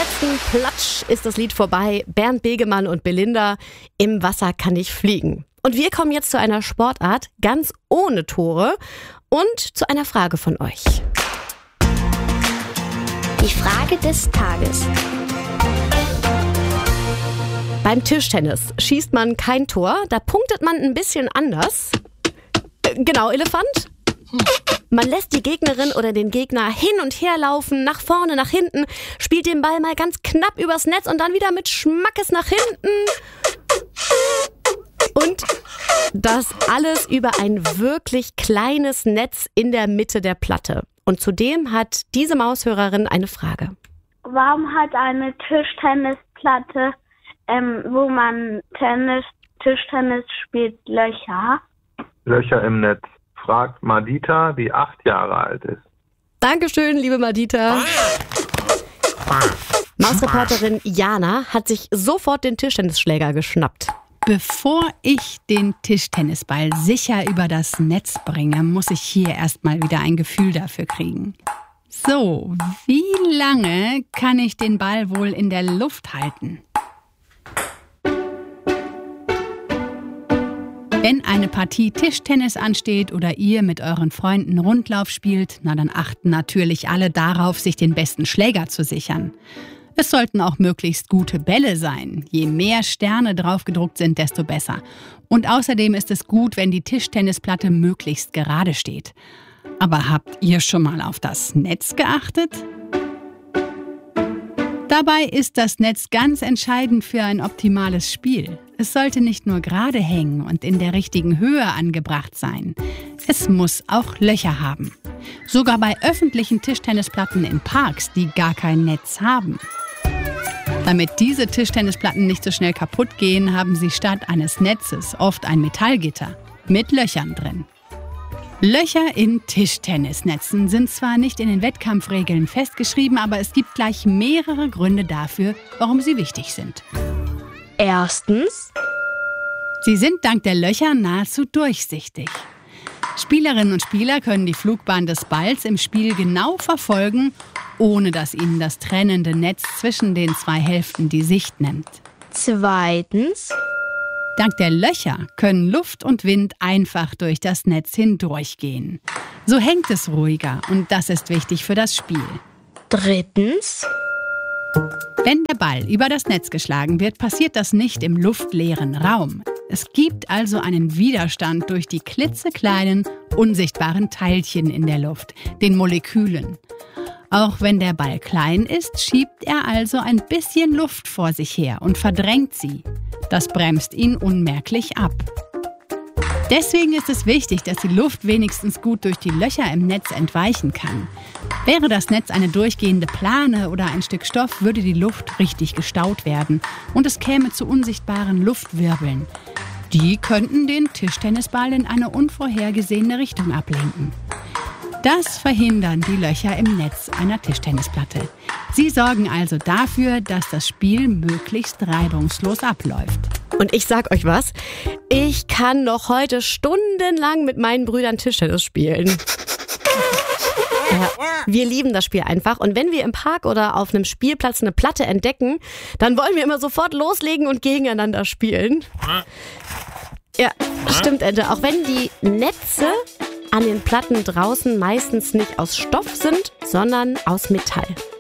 letzten Platsch ist das Lied vorbei. Bernd Begemann und Belinda, Im Wasser kann ich fliegen. Und wir kommen jetzt zu einer Sportart ganz ohne Tore und zu einer Frage von euch. Die Frage des Tages. Beim Tischtennis schießt man kein Tor, da punktet man ein bisschen anders. Genau, Elefant? Man lässt die Gegnerin oder den Gegner hin und her laufen, nach vorne, nach hinten, spielt den Ball mal ganz knapp übers Netz und dann wieder mit Schmackes nach hinten. Und das alles über ein wirklich kleines Netz in der Mitte der Platte. Und zudem hat diese Maushörerin eine Frage. Warum hat eine Tischtennisplatte, wo man Tischtennis spielt, Löcher? Löcher im Netz. Fragt Madita, die 8 Jahre alt ist. Dankeschön, liebe Madita. Mausreporterin Jana hat sich sofort den Tischtennisschläger geschnappt. Bevor ich den Tischtennisball sicher über das Netz bringe, muss ich hier erstmal wieder ein Gefühl dafür kriegen. So, wie lange kann ich den Ball wohl in der Luft halten? Wenn eine Partie Tischtennis ansteht oder ihr mit euren Freunden Rundlauf spielt, dann achten natürlich alle darauf, sich den besten Schläger zu sichern. Es sollten auch möglichst gute Bälle sein. Je mehr Sterne drauf gedruckt sind, desto besser. Und außerdem ist es gut, wenn die Tischtennisplatte möglichst gerade steht. Aber habt ihr schon mal auf das Netz geachtet? Dabei ist das Netz ganz entscheidend für ein optimales Spiel. Es sollte nicht nur gerade hängen und in der richtigen Höhe angebracht sein. Es muss auch Löcher haben. Sogar bei öffentlichen Tischtennisplatten in Parks, die gar kein Netz haben. Damit diese Tischtennisplatten nicht so schnell kaputt gehen, haben sie statt eines Netzes oft ein Metallgitter mit Löchern drin. Löcher in Tischtennisnetzen sind zwar nicht in den Wettkampfregeln festgeschrieben, aber es gibt gleich mehrere Gründe dafür, warum sie wichtig sind. Erstens, sie sind dank der Löcher nahezu durchsichtig. Spielerinnen und Spieler können die Flugbahn des Balls im Spiel genau verfolgen, ohne dass ihnen das trennende Netz zwischen den zwei Hälften die Sicht nimmt. zweitens, Dank der Löcher können Luft und Wind einfach durch das Netz hindurchgehen. So hängt es ruhiger und das ist wichtig für das Spiel. drittens, Wenn der Ball über das Netz geschlagen wird, passiert das nicht im luftleeren Raum. Es gibt also einen Widerstand durch die klitzekleinen, unsichtbaren Teilchen in der Luft, den Molekülen. Auch wenn der Ball klein ist, schiebt er also ein bisschen Luft vor sich her und verdrängt sie. Das bremst ihn unmerklich ab. Deswegen ist es wichtig, dass die Luft wenigstens gut durch die Löcher im Netz entweichen kann. Wäre das Netz eine durchgehende Plane oder ein Stück Stoff, würde die Luft richtig gestaut werden und es käme zu unsichtbaren Luftwirbeln. Die könnten den Tischtennisball in eine unvorhergesehene Richtung ablenken. Das verhindern die Löcher im Netz einer Tischtennisplatte. Sie sorgen also dafür, dass das Spiel möglichst reibungslos abläuft. Und ich sag euch was, ich kann noch heute stundenlang mit meinen Brüdern Tischtennis spielen. Ja, wir lieben das Spiel einfach und wenn wir im Park oder auf einem Spielplatz eine Platte entdecken, dann wollen wir immer sofort loslegen und gegeneinander spielen. Ja, stimmt, Ente. Auch wenn die Netze an den Platten draußen meistens nicht aus Stoff sind, sondern aus Metall.